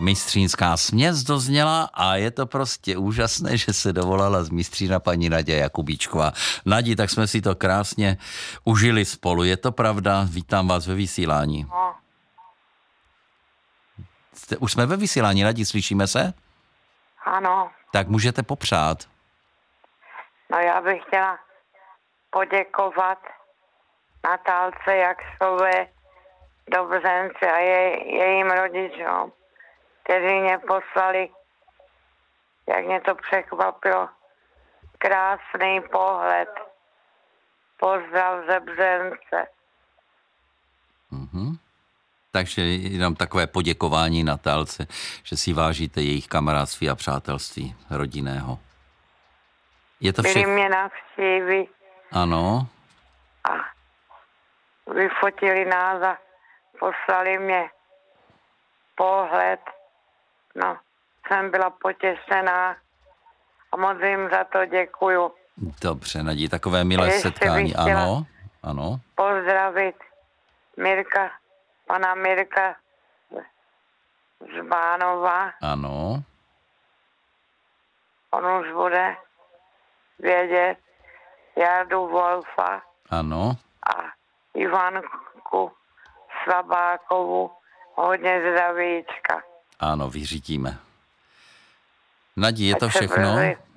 Mistřínská směs dozněla a je to prostě úžasné, že se dovolala z Mistřína paní Naděja Jakubíčková. Nadí, tak jsme si to krásně užili spolu. Je to pravda? Vítám vás ve vysílání. No, Už jsme ve vysílání, Nadí, slyšíme se? ano. Tak můžete popřát. No já bych chtěla poděkovat Natálce Jaksové, Dobřence a jejím rodičům, kteří mě poslali, jak mě to překvapilo, krásný pohled. Pozdrav ze Břence. Takže jenom takové poděkování Natálce, že si vážíte jejich kamarádství a přátelství rodinného. Je to Byli všechno? mě navštívit Ano. a vyfotili nás a poslali mě pohled. No, jsem byla potěšená a moc jim za to děkuju. Dobře, Nadí, takové milé Ještě setkání. bych chtěla Ano. pozdravit pana Mirka z Bánova. Ano. On už bude vědět. Jardu Wolfa Ano. a Ivanku Slabákovu. Hodně zdravíčka. Ano, vyřídíme. Nadí, je to Ať se všechno? brzy